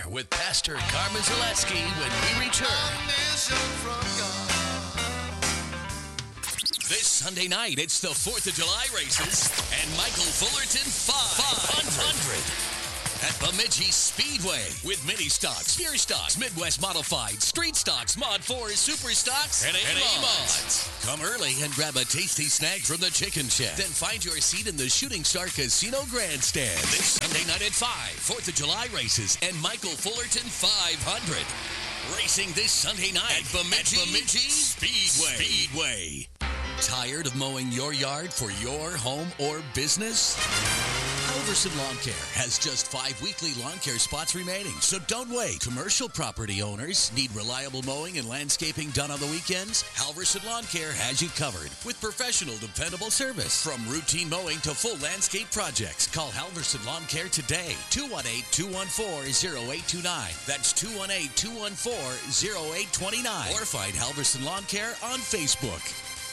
with Pastor Carmen Zaleski when we return. This Sunday night, it's the 4th of July races and Michael Fullerton 500 at Bemidji Speedway with mini stocks, pure stocks, Midwest modified, street stocks, Mod 4, super stocks, and A-Mods. Come early and grab a tasty snack from the Chicken Shack. Then find your seat in the Shooting Star Casino Grandstand. This Sunday night at 5, 4th of July races and Michael Fullerton 500. Racing this Sunday night at Bemidji Speedway. Tired of mowing your yard for your home or business? Halverson Lawn Care has just 5 weekly lawn care spots remaining, so don't wait. Commercial property owners need reliable mowing and landscaping done on the weekends? Halverson Lawn Care has you covered with professional, dependable service. From routine mowing to full landscape projects, call Halverson Lawn Care today. 218-214-0829. That's 218-214-0829. Or find Halverson Lawn Care on Facebook.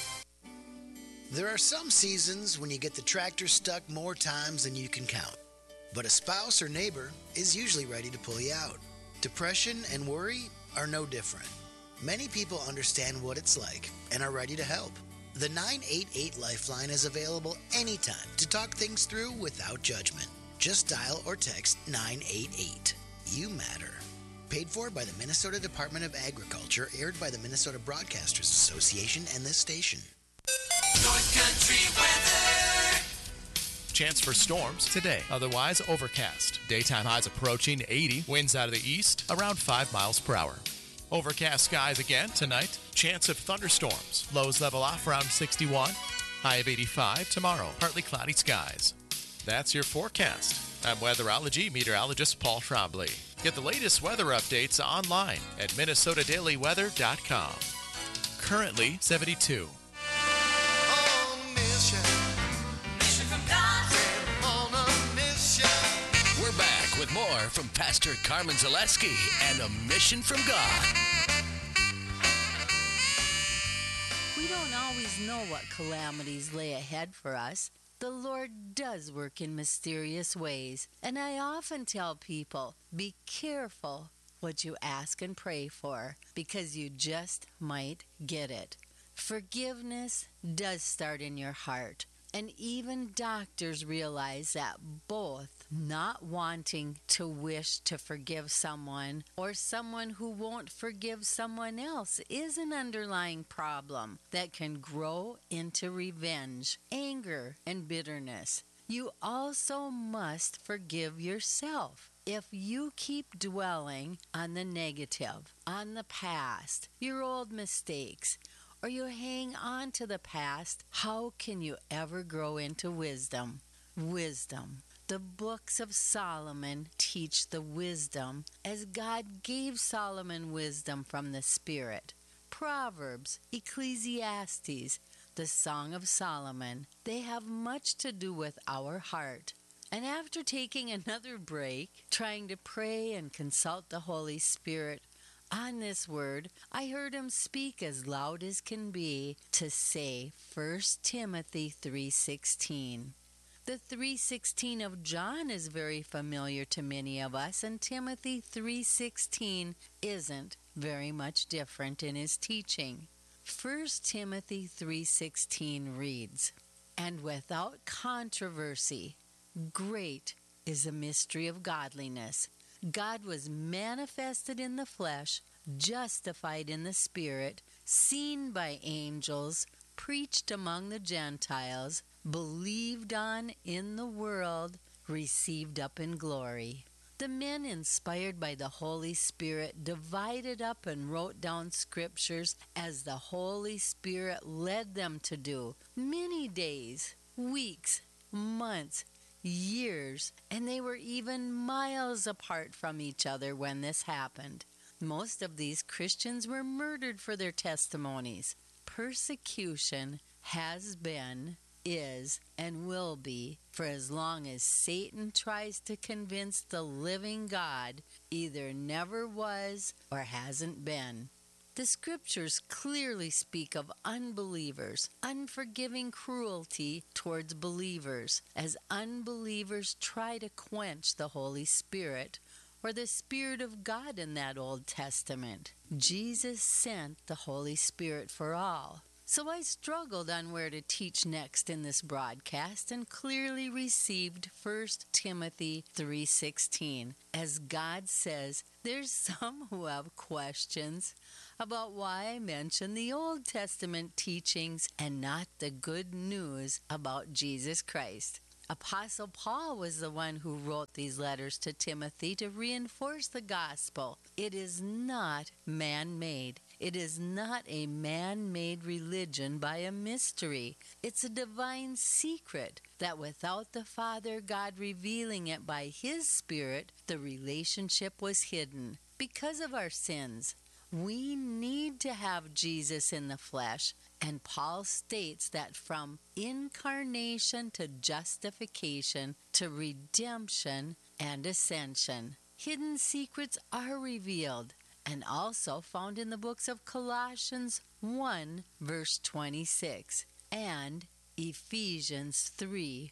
There are some seasons when you get the tractor stuck more times than you can count. But a spouse or neighbor is usually ready to pull you out. Depression and worry are no different. Many people understand what it's like and are ready to help. The 988 Lifeline is available anytime to talk things through without judgment. Just dial or text 988. You matter. Paid for by the Minnesota Department of Agriculture, aired by the Minnesota Broadcasters Association and this station. North Country weather. Chance for storms today. Otherwise overcast. Daytime highs approaching 80. Winds out of the east around 5 miles per hour. Overcast skies again tonight. Chance of thunderstorms. Lows level off around 61. High of 85 tomorrow. Partly cloudy skies. That's your forecast. I'm weatherology meteorologist Paul Trombley. Get the latest weather updates online at minnesotadailyweather.com. Currently 72. We're back with more from Pastor Carmen Zaleski and A Mission from God. We don't always know what calamities lay ahead for us. The Lord does work in mysterious ways, and I often tell people, be careful what you ask and pray for, because you just might get it. Forgiveness does start in your heart. And even doctors realize that both not wanting to wish to forgive someone or someone who won't forgive someone else is an underlying problem that can grow into revenge, anger, and bitterness. You also must forgive yourself. If you keep dwelling on the negative, on the past, your old mistakes, or you hang on to the past, how can you ever grow into wisdom? Wisdom. The books of Solomon teach the wisdom as God gave Solomon wisdom from the Spirit. Proverbs, Ecclesiastes, the Song of Solomon, they have much to do with our heart. And after taking another break, trying to pray and consult the Holy Spirit on this word, I heard him speak as loud as can be to say 1 Timothy 3:16. The 3:16 of John is very familiar to many of us, and Timothy 3:16 isn't very much different in his teaching. 1 Timothy 3:16 reads, "And without controversy, great is the mystery of godliness. God was manifested in the flesh, justified in the Spirit, seen by angels, preached among the Gentiles, believed on in the world, received up in glory." The men inspired by the Holy Spirit divided up and wrote down scriptures as the Holy Spirit led them to do. Many days, weeks, months, years, and they were even miles apart from each other when this happened. Most of these Christians were murdered for their testimonies. Persecution has been, is, and will be for as long as Satan tries to convince the living God either never was or hasn't been. The scriptures clearly speak of unbelievers, unforgiving cruelty towards believers, as unbelievers try to quench the Holy Spirit, or the Spirit of God in that Old Testament. Jesus sent the Holy Spirit for all. So I struggled on where to teach next in this broadcast and clearly received 1 Timothy 3:16. As God says, there's some who have questions about why I mention the Old Testament teachings and not the good news about Jesus Christ. Apostle Paul was the one who wrote these letters to Timothy to reinforce the gospel. It is not man-made. It is not a man-made religion by a mystery. It's a divine secret that without the Father God revealing it by His Spirit, the relationship was hidden because of our sins. We need to have Jesus in the flesh, and Paul states that from incarnation to justification to redemption and ascension, hidden secrets are revealed and also found in the books of Colossians 1, verse 26, and Ephesians 3,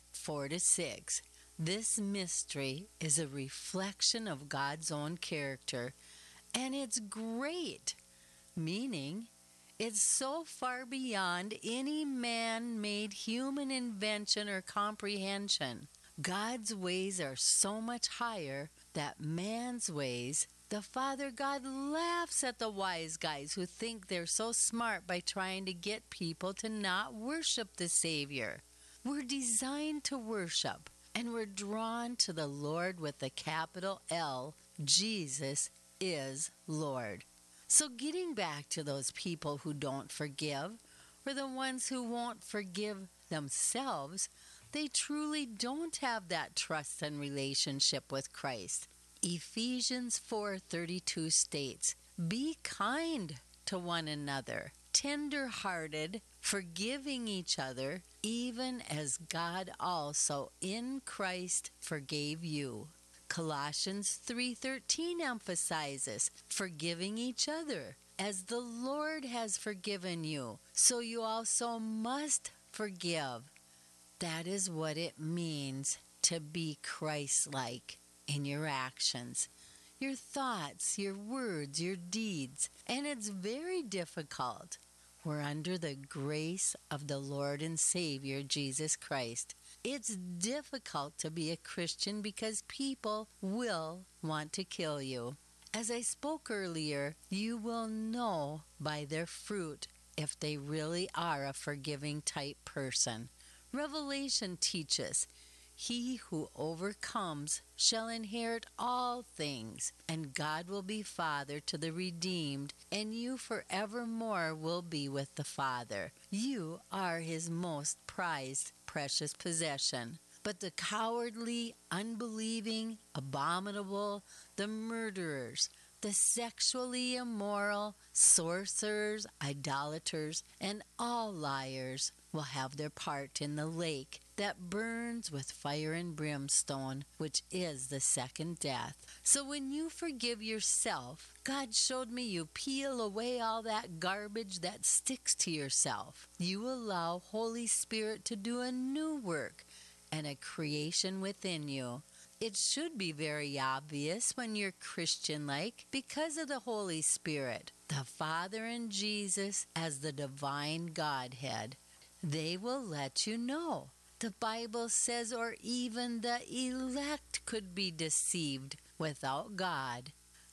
4-6. This mystery is a reflection of God's own character, and it's great, meaning it's so far beyond any man-made human invention or comprehension. God's ways are so much higher that man's ways, the Father God laughs at the wise guys who think they're so smart by trying to get people to not worship the Savior. We're designed to worship, and we're drawn to the Lord with the capital L. Jesus is Lord. So getting back to those people who don't forgive, or the ones who won't forgive themselves, they truly don't have that trust and relationship with Christ. Ephesians 4:32 states, "Be kind to one another, tender-hearted, forgiving each other, even as God also in Christ forgave you." Colossians 3:13 emphasizes forgiving each other. As the Lord has forgiven you, so you also must forgive. That is what it means to be Christ-like in your actions, your thoughts, your words, your deeds. And it's very difficult. We're under the grace of the Lord and Savior, Jesus Christ. It's difficult to be a Christian because people will want to kill you. As I spoke earlier, you will know by their fruit if they really are a forgiving type person. Revelation teaches, "He who overcomes shall inherit all things, and God will be Father to the redeemed, and you forevermore will be with the Father. You are His most prized, precious possession." But the cowardly, unbelieving, abominable, the murderers, the sexually immoral, sorcerers, idolaters, and all liars will have their part in the lake that burns with fire and brimstone, which is the second death. So when you forgive yourself, God showed me you peel away all that garbage that sticks to yourself. You allow Holy Spirit to do a new work and a creation within you. It should be very obvious when you're Christian-like because of the Holy Spirit, the Father and Jesus as the divine Godhead. They will let you know. The Bible says, or even the elect could be deceived without God.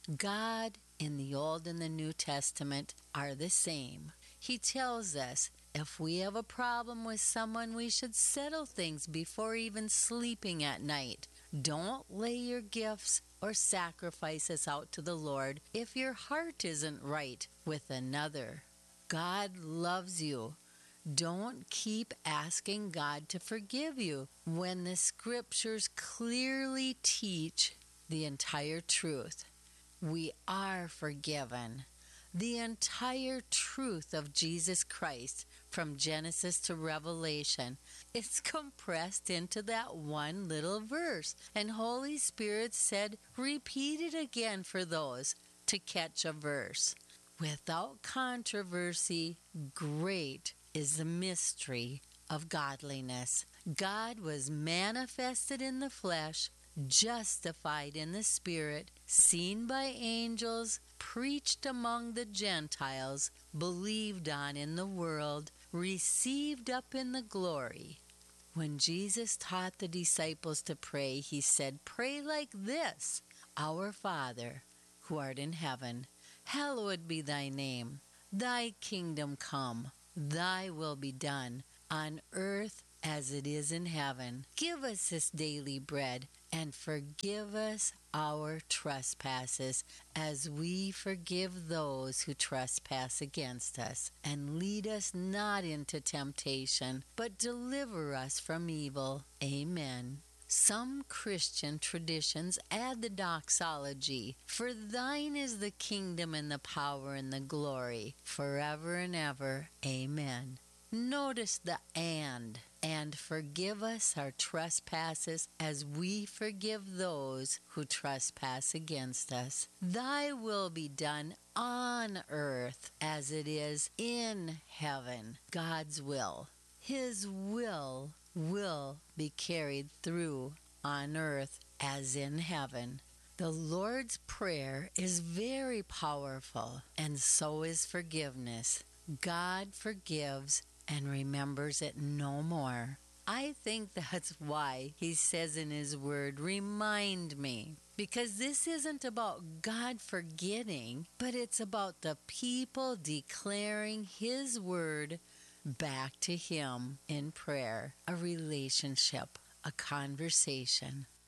God in the Old and the New Testament are the same. He tells us if we have a problem with someone, we should settle things before even sleeping at night. Don't lay your gifts or sacrifices out to the Lord if your heart isn't right with another. God loves you. Don't keep asking God to forgive you when the scriptures clearly teach the entire truth. We are forgiven. The entire truth of Jesus Christ from Genesis to Revelation is compressed into that one little verse. And Holy Spirit said, repeat it again for those to catch a verse. Without controversy, great is the mystery of godliness. God was manifested in the flesh, justified in the Spirit, seen by angels, preached among the Gentiles, believed on in the world, received up in the glory. When Jesus taught the disciples to pray, he said, "Pray like this, Our Father, who art in heaven, hallowed be thy name. Thy kingdom come, thy will be done, on earth as it is in heaven. Give us this daily bread, and forgive us our trespasses, as we forgive those who trespass against us. And lead us not into temptation, but deliver us from evil. Amen." Some Christian traditions add the doxology, "For thine is the kingdom and the power and the glory, forever and ever. Amen." Notice the and forgive us our trespasses as we forgive those who trespass against us. Thy will be done on earth as it is in heaven. God's will. His will be carried through on earth as in heaven. The Lord's Prayer is very powerful, and so is forgiveness. God forgives and remembers it no more. I think that's why he says in his word, "Remind me." Because this isn't about God forgetting, but it's about the people declaring his word back to him in prayer, a relationship, a conversation.